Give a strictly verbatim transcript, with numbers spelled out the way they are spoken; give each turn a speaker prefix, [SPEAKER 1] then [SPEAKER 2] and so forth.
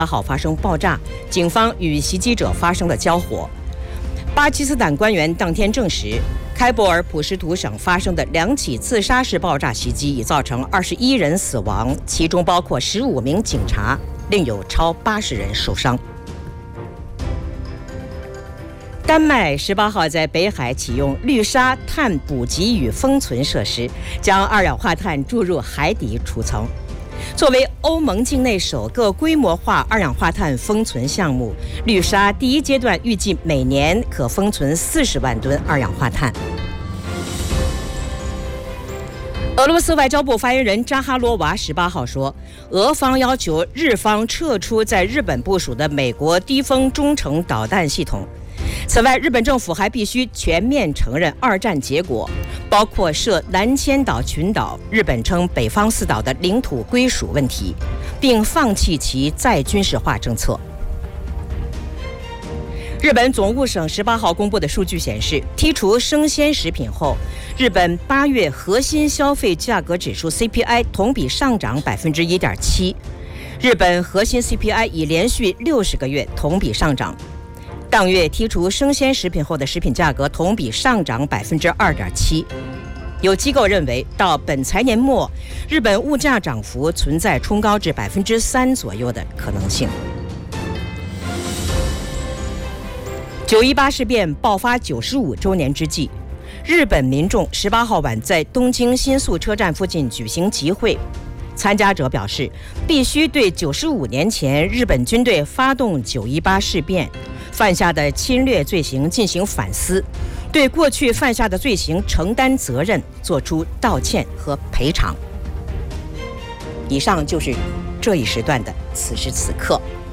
[SPEAKER 1] 八号发生爆炸，警方与袭击者发生了交火。巴基斯坦官员当天证实，开伯尔普什图省发生的两起自杀式爆炸袭击已造成二十一人死亡，其中包括十五名警察，另有超八十人受伤。丹麦十八号在北海启用绿沙碳捕集与封存设施，将二氧化碳注入海底储藏。作为欧盟境内首个规模化二氧化碳封存项目，绿沙第一阶段预计每年可封存四十万吨二氧化碳。俄罗斯外交部发言人扎哈罗娃十八号说，俄方要求日方撤出在日本部署的美国低风中程导弹系统。此外，日本政府还必须全面承认二战结果，包括涉南千岛群岛日本称北方四岛的领土归属问题，并放弃其再军事化政策。日本总务省十八号公布的数据显示，剔除生鲜食品后，日本八月核心消费价格指数 C P I 同比上涨百分之一点七，日本核心 C P I 已连续六十个月同比上涨。当月剔除生鲜食品后的食品价格同比上涨百分之二点七。有机构认为，到本财年末，日本物价涨幅存在冲高至百分之三左右的可能性。九一八事变爆发九十五周年之际，日本民众十八号晚在东京新宿车站附近举行集会。参加者表示，必须对九十五年前日本军队发动九一八事变犯下的侵略罪行进行反思，对过去犯下的罪行承担责任，做出道歉和赔偿。以上就是这一时段的此时此刻。